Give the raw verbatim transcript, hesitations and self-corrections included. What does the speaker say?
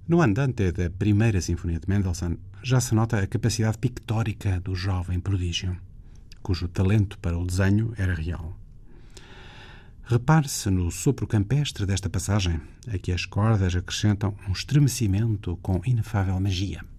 No andante da primeira sinfonia de Mendelssohn já se nota a capacidade pictórica do jovem prodígio, cujo talento para o desenho era real. Repare-se no sopro campestre desta passagem, a que as cordas acrescentam um estremecimento com inefável magia.